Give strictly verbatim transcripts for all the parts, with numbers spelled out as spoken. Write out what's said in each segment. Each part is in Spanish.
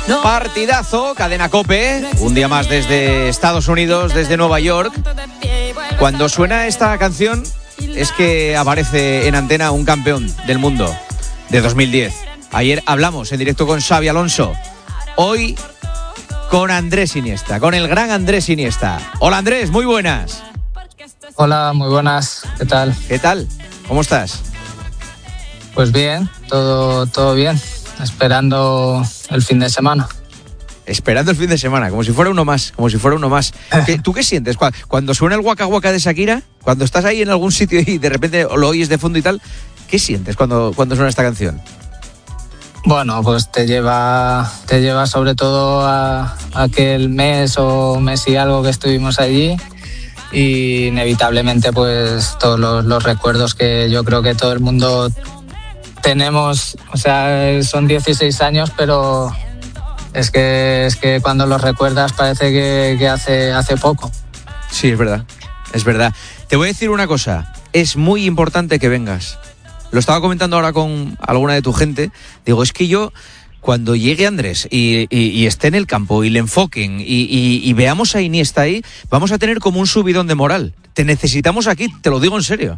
Partidazo, Cadena COPE, un día más desde Estados Unidos, desde Nueva York. Cuando suena esta canción es que aparece en antena un campeón del mundo de dos mil diez. Ayer hablamos en directo con Xabi Alonso. Hoy con Andrés Iniesta, con el gran Andrés Iniesta. Hola Andrés, muy buenas. Hola, muy buenas. ¿Qué tal? ¿Qué tal? ¿Cómo estás? Pues bien, todo, todo bien. Esperando el fin de semana. Esperando el fin de semana, como si fuera uno más, como si fuera uno más. ¿Qué, ¿Tú qué sientes? Cuando suena el Waka Waka de Shakira, cuando estás ahí en algún sitio y de repente lo oyes de fondo y tal, ¿qué sientes cuando, cuando suena esta canción? Bueno, pues te lleva, te lleva sobre todo a, a aquel mes o mes y algo que estuvimos allí, y inevitablemente pues todos los, los recuerdos que yo creo que todo el mundo tenemos. O sea, son dieciséis años, pero es que, es que cuando los recuerdas parece que, que hace, hace poco. Sí, es verdad, es verdad. Te voy a decir una cosa, es muy importante que vengas. Lo estaba comentando ahora con alguna de tu gente. Digo, es que yo, cuando llegue Andrés y, y, y esté en el campo y le enfoquen y, y, y veamos a Iniesta ahí, vamos a tener como un subidón de moral. Te necesitamos aquí, te lo digo en serio.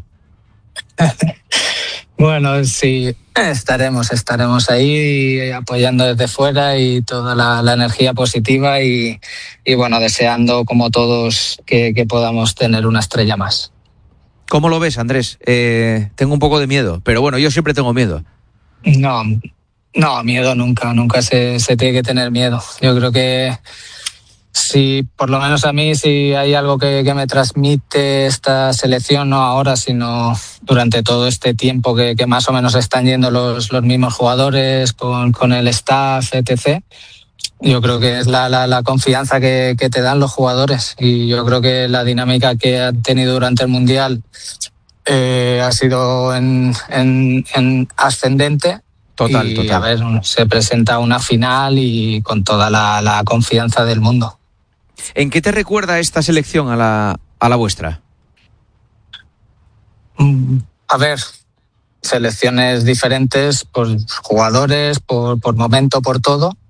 Bueno, sí, estaremos, estaremos ahí apoyando desde fuera y toda la, la energía positiva y, y bueno, deseando como todos que, que podamos tener una estrella más. ¿Cómo lo ves, Andrés? Eh, tengo un poco de miedo, pero bueno, yo siempre tengo miedo. No, no, miedo nunca, nunca se, se tiene que tener miedo. Yo creo que si, por lo menos a mí, si hay algo que, que me transmite esta selección, no ahora, sino durante todo este tiempo que, que más o menos están yendo los, los mismos jugadores con, con el staff, etcétera. Yo creo que es la, la, la confianza que, que te dan los jugadores, y yo creo que la dinámica que han tenido durante el Mundial eh, ha sido en, en, en ascendente. Total, y, total. A ver, se presenta una final y con toda la, la confianza del mundo. ¿En qué te recuerda esta selección a la, a la vuestra? A ver, selecciones diferentes por jugadores, por, por momento, por todo.